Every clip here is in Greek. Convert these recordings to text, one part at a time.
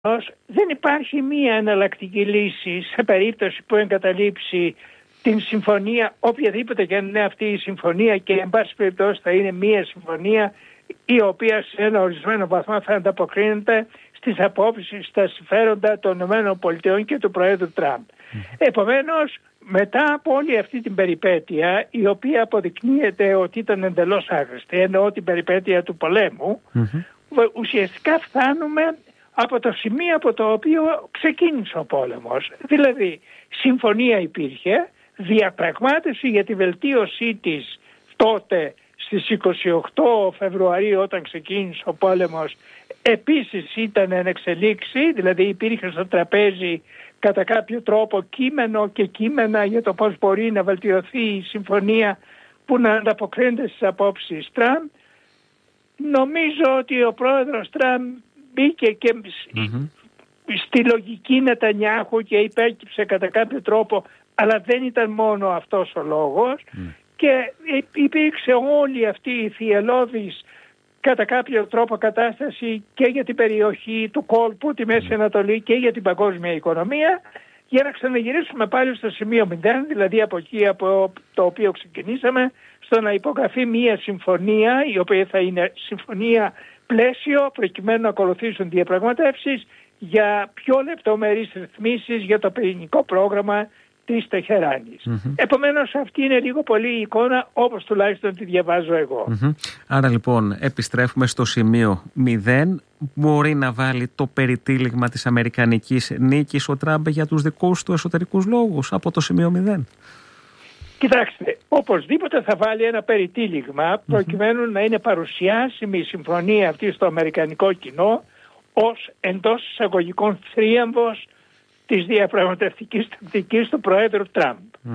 δεν υπάρχει μία εναλλακτική λύση σε περίπτωση που εγκαταλείψει την συμφωνία, οποιαδήποτε και είναι αυτή η συμφωνία, και εν πάση περιπτώσει θα είναι μία συμφωνία η οποία σε ένα ορισμένο βαθμό θα ανταποκρίνεται στις απόψεις, στα συμφέροντα των ΗΠΑ και του Προέδρου Τραμπ. Επομένως, μετά από όλη αυτή την περιπέτεια, η οποία αποδεικνύεται ότι ήταν εντελώς άχρηστη, εννοώ την περιπέτεια του πολέμου, ουσιαστικά φτάνουμε από το σημείο από το οποίο ξεκίνησε ο πόλεμος. Δηλαδή, συμφωνία υπήρχε, διαπραγμάτευση για τη βελτίωσή της τότε στις 28 Φεβρουαρίου όταν ξεκίνησε ο πόλεμος επίσης ήταν εν εξελίξη, δηλαδή υπήρχε στο τραπέζι κατά κάποιο τρόπο κείμενο και κείμενα για το πώς μπορεί να βελτιωθεί η συμφωνία που να ανταποκρίνεται στις απόψεις Τραμπ. Νομίζω ότι ο πρόεδρος Τραμπ μπήκε και στη λογική Νετανιάχου και υπέκυψε κατά κάποιο τρόπο, αλλά δεν ήταν μόνο αυτός ο λόγος και υπήρξε όλη αυτή η θυελλώδης κατά κάποιο τρόπο κατάσταση και για την περιοχή του κόλπου, τη Μέση Ανατολή, και για την παγκόσμια οικονομία, για να ξαναγυρίσουμε πάλι στο σημείο 0, δηλαδή από εκεί από το οποίο ξεκινήσαμε, στο να υπογραφεί μια συμφωνία, η οποία θα είναι συμφωνία πλαίσιο, προκειμένου να ακολουθήσουν διαπραγματεύσεις για πιο λεπτομερείς ρυθμίσεις για το πυρηνικό πρόγραμμα της Τεχεράνης. Επομένως, αυτή είναι λίγο πολύ η εικόνα, όπως τουλάχιστον τη διαβάζω εγώ. Άρα λοιπόν επιστρέφουμε στο σημείο 0. Μπορεί να βάλει το περιτύλιγμα της αμερικανικής νίκης ο Τραμπ για τους δικούς του εσωτερικούς λόγους από το σημείο 0? Κοιτάξτε, οπωσδήποτε θα βάλει ένα περιτύλιγμα προκειμένου να είναι παρουσιάσιμη η συμφωνία αυτή στο αμερικανικό κοινό ως εντός εισαγωγικών θρίαμβος της διαπραγματευτικής τακτικής του Προέδρου Τραμπ.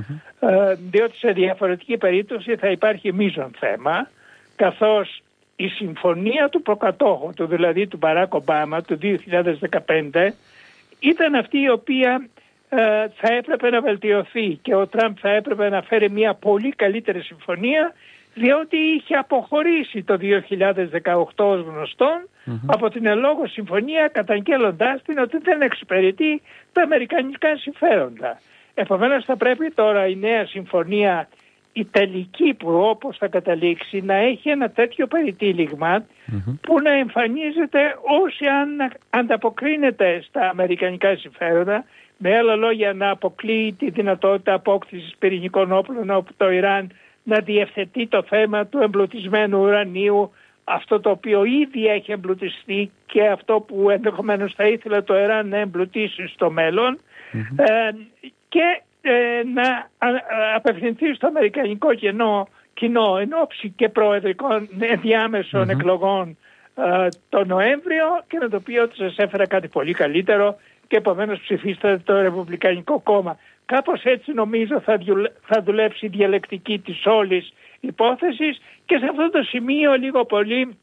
Διότι σε διαφορετική περίπτωση θα υπάρχει μείζον θέμα, καθώς η συμφωνία του προκατόχου του, δηλαδή του Μπαράκ Ομπάμα του 2015, ήταν αυτή η οποία θα έπρεπε να βελτιωθεί και ο Τραμπ θα έπρεπε να φέρει μια πολύ καλύτερη συμφωνία, διότι είχε αποχωρήσει το 2018 ως γνωστόν από την εν λόγω συμφωνία, καταγγέλλοντάς την ότι δεν εξυπηρετεί τα αμερικανικά συμφέροντα. Επομένως θα πρέπει τώρα η νέα συμφωνία, η τελική που όπως θα καταλήξει, να έχει ένα τέτοιο περιτύλιγμα που να εμφανίζεται ως αν ανταποκρίνεται στα αμερικανικά συμφέροντα, με άλλα λόγια να αποκλείει τη δυνατότητα απόκτησης πυρηνικών όπλων από το Ιράν, να διευθετεί το θέμα του εμπλουτισμένου ουρανίου, αυτό το οποίο ήδη έχει εμπλουτιστεί και αυτό που ενδεχομένως θα ήθελε το Ιράν να εμπλουτίσει στο μέλλον, και να απευθυνθεί στο αμερικανικό κοινό εν ώψη και προεδρικών διάμεσων εκλογών το Νοέμβριο, και να το πει ότι σας έφερα κάτι πολύ καλύτερο και επομένως ψηφίστε το Ρεπουμπλικανικό κόμμα. Κάπως έτσι νομίζω θα δουλέψει η διαλεκτική της όλης υπόθεσης, και σε αυτό το σημείο λίγο πολύ,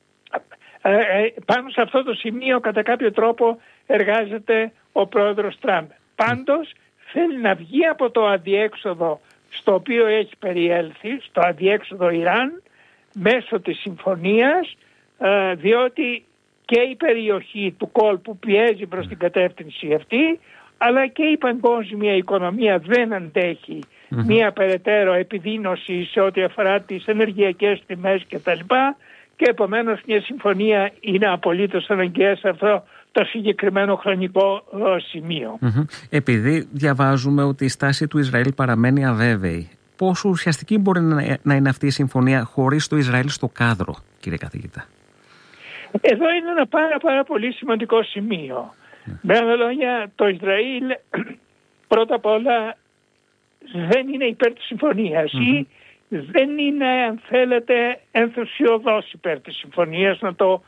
πάνω σε αυτό το σημείο κατά κάποιο τρόπο εργάζεται ο πρόεδρος Τραμπ. Πάντως θέλει να βγει από το αδιέξοδο στο οποίο έχει περιέλθει, στο αδιέξοδο Ιράν, μέσω της συμφωνίας, διότι και η περιοχή του κόλπου πιέζει προς την κατεύθυνση αυτή, αλλά και η παγκόσμια οικονομία δεν αντέχει μία περαιτέρω επιδείνωση σε ό,τι αφορά τις ενεργειακές τιμές κτλ. Και επομένως μια συμφωνία είναι απολύτως αναγκαία σε αυτό το συγκεκριμένο χρονικό σημείο. Επειδή διαβάζουμε ότι η στάση του Ισραήλ παραμένει αβέβαιη, πόσο ουσιαστική μπορεί να είναι αυτή η συμφωνία χωρίς το Ισραήλ στο κάδρο, κύριε καθηγητά? Εδώ είναι ένα πάρα πολύ σημαντικό σημείο. Με άλλα λόγια, το Ισραήλ πρώτα απ' όλα δεν είναι υπέρ της συμφωνίας ή δεν είναι, αν θέλετε, ενθουσιωδός υπέρ της συμφωνίας, να το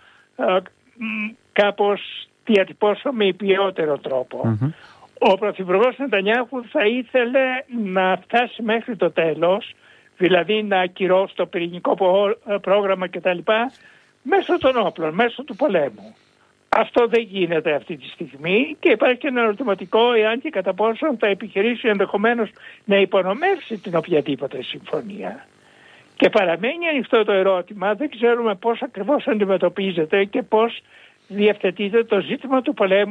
κάπως διατυπώσω με υπιότερο τρόπο. Ο πρωθυπουργός Νετανιάχου θα ήθελε να φτάσει μέχρι το τέλος, δηλαδή να ακυρώσει το πυρηνικό πρόγραμμα κτλ. Μέσω των όπλων, μέσω του πολέμου. Αυτό δεν γίνεται αυτή τη στιγμή και υπάρχει και ένα ερωτηματικό εάν και κατά πόσο θα επιχειρήσει ενδεχομένως να υπονομεύσει την οποιαδήποτε συμφωνία. Και παραμένει ανοιχτό το ερώτημα, δεν ξέρουμε πώς ακριβώς αντιμετωπίζεται και πώς διευθετείται το ζήτημα του πολέμου